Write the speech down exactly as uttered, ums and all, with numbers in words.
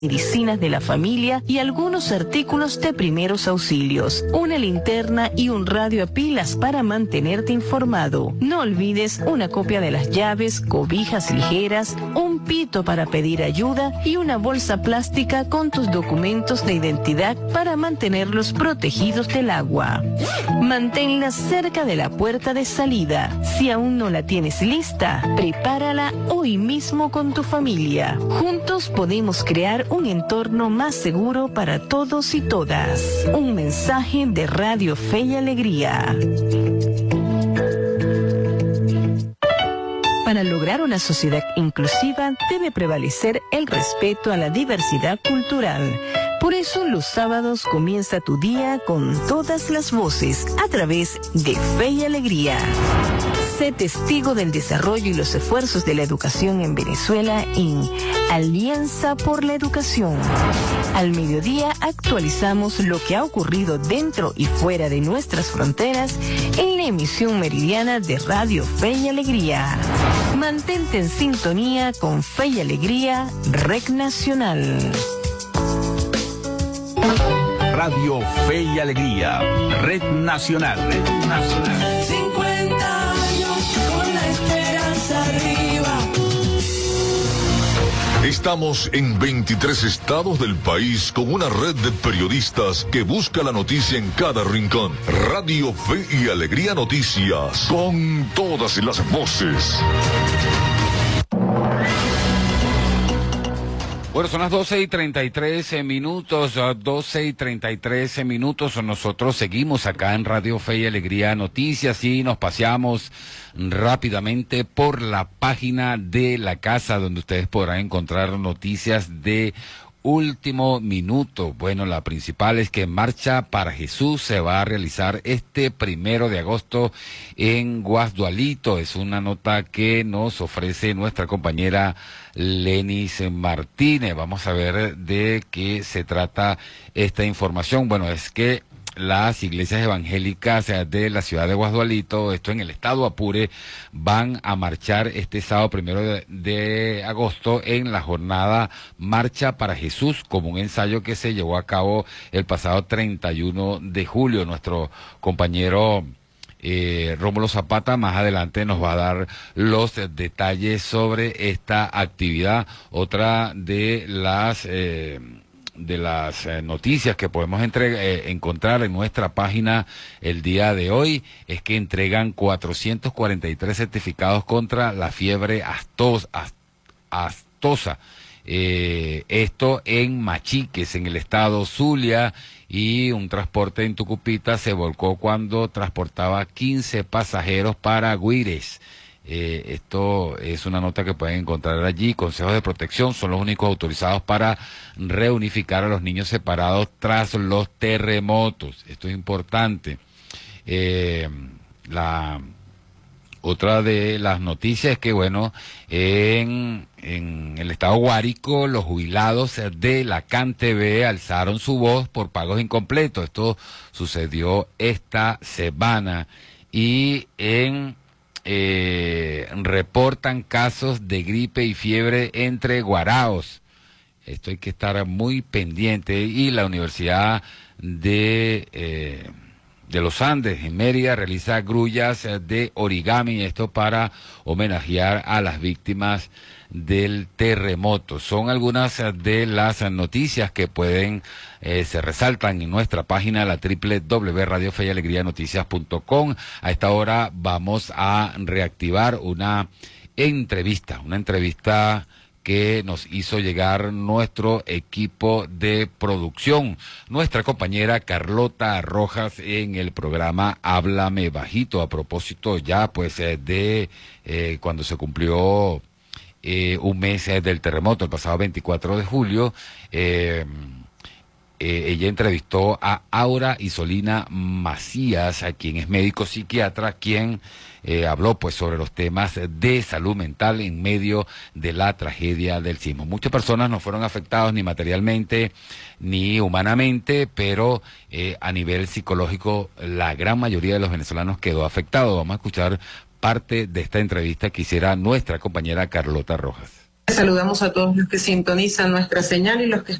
medicinas de la familia y algunos artículos de primeros auxilios, una linterna y un radio a pilas para mantenerte informado. No olvides una copia de las llaves, cobijas ligeras, un pito para pedir ayuda y una bolsa plástica con tus documentos de identidad para mantenerlos protegidos del agua. Manténla cerca de la puerta de salida. Si aún no la tienes lista, prepárala hoy mismo con tu familia. Juntos podemos crear un entorno más seguro para todos y todas. Un mensaje de Radio Fe y Alegría. Para lograr una sociedad inclusiva debe prevalecer el respeto a la diversidad cultural. Por eso los sábados comienza tu día con todas las voces a través de Fe y Alegría. Sé testigo del desarrollo y los esfuerzos de la educación en Venezuela en Alianza por la Educación. Al mediodía actualizamos lo que ha ocurrido dentro y fuera de nuestras fronteras en la emisión meridiana de Radio Fe y Alegría. Mantente en sintonía con Fe y Alegría, Red Nacional. Radio Fe y Alegría, Red Nacional. Red Nacional. cincuenta años con la esperanza arriba. Estamos en veintitrés estados del país con una red de periodistas que busca la noticia en cada rincón. Radio Fe y Alegría Noticias, con todas las voces. Bueno, son las doce y treinta y tres minutos, doce y treinta y tres minutos. Nosotros seguimos acá en Radio Fe y Alegría Noticias y nos paseamos rápidamente por la página de la casa donde ustedes podrán encontrar noticias de último minuto. Bueno, la principal es que Marcha para Jesús se va a realizar este primero de agosto en Guasdualito. Es una nota que nos ofrece nuestra compañera Lenis Martínez. Vamos a ver de qué se trata esta información. Bueno, es que las iglesias evangélicas de la ciudad de Guasdualito, esto en el estado Apure, van a marchar este sábado primero de, de agosto en la jornada Marcha para Jesús, como un ensayo que se llevó a cabo el pasado treinta y uno de julio. Nuestro compañero Eh, Rómulo Zapata más adelante nos va a dar los detalles sobre esta actividad. Otra de las eh, de las eh, noticias que podemos entre, eh, encontrar en nuestra página el día de hoy es que entregan cuatrocientos cuarenta y tres certificados contra la fiebre astos, ast, astosa. Eh, esto en Machiques, en el estado Zulia, y un transporte en Tucupita se volcó cuando transportaba quince pasajeros para Guires. Eh, esto es una nota que pueden encontrar allí. Consejos de protección son los únicos autorizados para reunificar a los niños separados tras los terremotos. Esto es importante. Eh, la otra de las noticias es que, bueno, en, en el estado Guárico, los jubilados de la CanTV alzaron su voz por pagos incompletos. Esto sucedió esta semana. Y en eh, reportan casos de gripe y fiebre entre guaraos. Esto hay que estar muy pendiente. Y la Universidad de... Eh, de los Andes, en Mérida, realiza grullas de origami, esto para homenajear a las víctimas del terremoto. Son algunas de las noticias que pueden, eh, se resaltan en nuestra página, la doble u doble u doble u punto radio fe y alegría noticias punto com. A esta hora vamos a reactivar una entrevista, una entrevista que nos hizo llegar nuestro equipo de producción, nuestra compañera Carlota Rojas, en el programa Háblame Bajito, a propósito ya pues eh, de eh, cuando se cumplió eh, un mes eh, del terremoto, el pasado veinticuatro de julio. eh, Eh, ella entrevistó a Aura Isolina Macías, a quien es médico psiquiatra, quien eh, habló pues sobre los temas de salud mental en medio de la tragedia del sismo. Muchas personas no fueron afectadas ni materialmente ni humanamente, pero eh, a nivel psicológico la gran mayoría de los venezolanos quedó afectado. Vamos a escuchar parte de esta entrevista que hiciera nuestra compañera Carlota Rojas. Saludamos a todos los que sintonizan nuestra señal y los que